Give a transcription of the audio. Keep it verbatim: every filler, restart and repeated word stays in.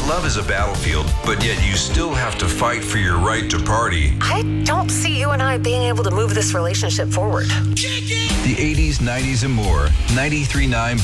Love is a battlefield, but yet you still have to fight for your right to party. I don't see you and I being able to move this relationship forward. The eighties, nineties, and more. ninety-three point nine